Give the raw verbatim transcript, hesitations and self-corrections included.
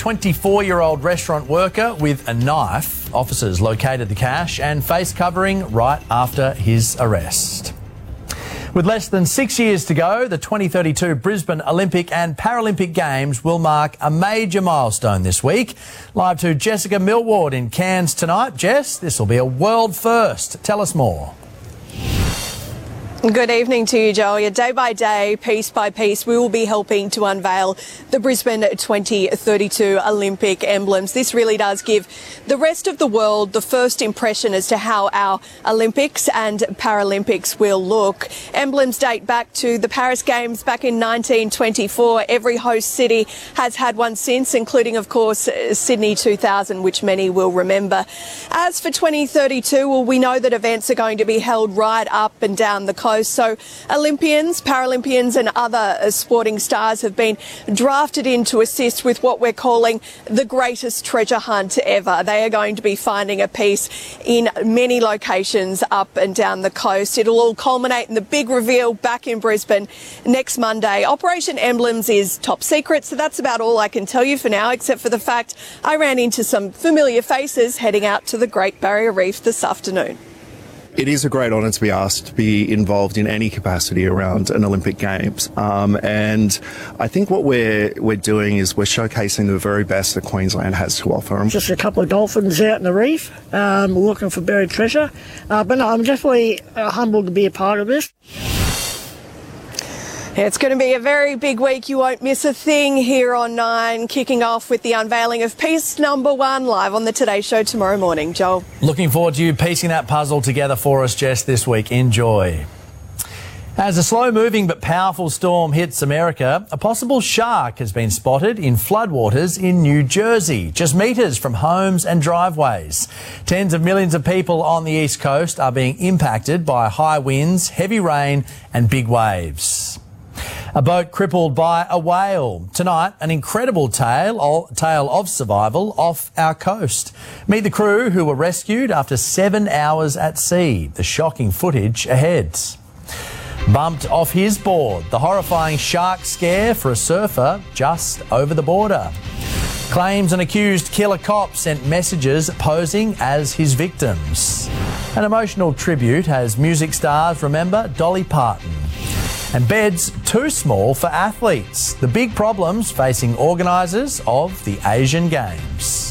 twenty-four-year-old restaurant worker with a knife. Officers located the cash and face covering right after his arrest. With less than six years to go, the twenty thirty-two Brisbane Olympic and Paralympic Games will mark a major milestone this week. Live to Jessica Millward in Cairns tonight. Jess, this will be a world first. Tell us more. Good evening to you, Joel. Yeah, day by day, piece by piece, we will be helping to unveil the Brisbane twenty thirty-two Olympic emblems. This really does give the rest of the world the first impression as to how our Olympics and Paralympics will look. Emblems date back to the Paris Games back in nineteen twenty-four. Every host city has had one since, including, of course, Sydney two thousand, which many will remember. As for twenty thirty-two, well, we know that events are going to be held right up and down the coast. So Olympians, Paralympians and other sporting stars have been drafted in to assist with what we're calling the greatest treasure hunt ever. They are going to be finding a piece in many locations up and down the coast. It'll all culminate in the big reveal back in Brisbane next Monday. Operation Emblems is top secret, so that's about all I can tell you for now, except for the fact I ran into some familiar faces heading out to the Great Barrier Reef this afternoon. It is a great honour to be asked to be involved in any capacity around an Olympic Games, um, and I think what we're we're doing is we're showcasing the very best that Queensland has to offer. Just a couple of dolphins out in the reef, um, looking for buried treasure, uh, but no, I'm definitely uh, humbled to be a part of this. It's going to be a very big week. You won't miss a thing here on Nine, kicking off with the unveiling of piece number one live on the Today Show tomorrow morning. Joel. Looking forward to you piecing that puzzle together for us, Jess, this week. Enjoy. As a slow-moving but powerful storm hits America, a possible shark has been spotted in floodwaters in New Jersey, just metres from homes and driveways. Tens of millions of people on the East Coast are being impacted by high winds, heavy rain and big waves. A boat crippled by a whale. Tonight, an incredible tale of, tale of survival off our coast. Meet the crew who were rescued after seven hours at sea. The shocking footage ahead. Bumped off his board. The horrifying shark scare for a surfer just over the border. Claims an accused killer cop sent messages posing as his victims. An emotional tribute as music stars remember Dolly Parton. And beds too small for athletes. The big problems facing organisers of the Asian Games.